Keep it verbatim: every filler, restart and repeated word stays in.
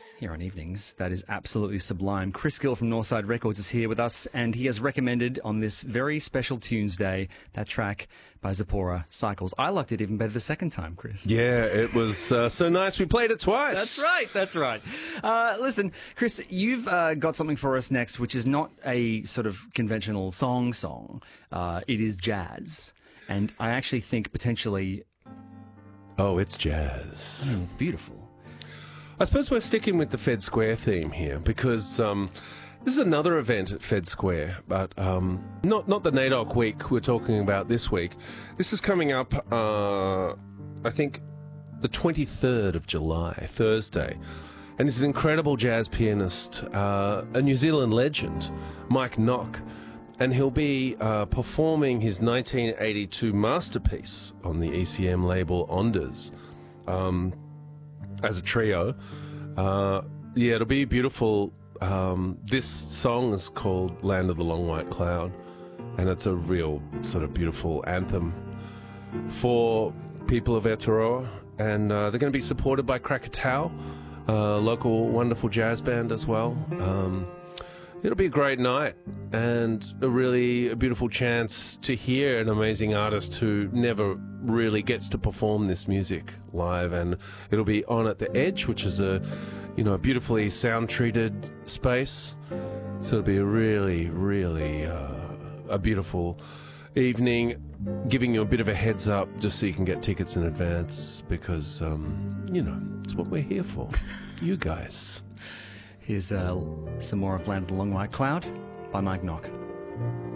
here on Evenings that is absolutely sublime. Chris Gill from Northside Records is here with us, and he has recommended on this very special Tunes Day that track by Zipporah, Cycles. I liked it even better the second time, Chris. Yeah, it was uh, so nice. We played it twice. That's right, that's right. Uh, listen, Chris, you've uh, got something for us next, which is not a sort of conventional song song. Uh, it is jazz. And I actually think potentially... Oh, it's jazz. Mm, it's beautiful. I suppose we're sticking with the Fed Square theme here because um, this is another event at Fed Square, but um, not not the NAIDOC week we're talking about this week. This is coming up, uh, I think, the twenty-third of July, Thursday. And it's an incredible jazz pianist, uh, a New Zealand legend, Mike Nock. And he'll be uh, performing his nineteen eighty-two masterpiece on the E C M label Ondas. Um... as a trio. Uh, yeah, it'll be beautiful. Um, this song is called Land of the Long White Cloud, and it's a real sort of beautiful anthem for people of Aotearoa, and uh, they're going to be supported by Krakatau, a local wonderful jazz band as well. Um, it'll be a great night and a really a beautiful chance to hear an amazing artist who never really gets to perform this music live, and it'll be on at the Edge, which is a you know a beautifully sound treated space, so it'll be a really really uh, a beautiful evening, giving you a bit of a heads up just so you can get tickets in advance, because um, you know it's what we're here for. You guys. Here's uh, some more of Land of the Long White Cloud by Mike Nock.